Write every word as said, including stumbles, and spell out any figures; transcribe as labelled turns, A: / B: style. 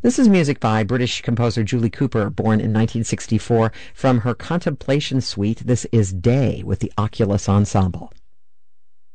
A: This is music by British composer Julie Cooper, born in nineteen sixty-four. From her Contemplation Suite, this is Day with the Oculus Ensemble.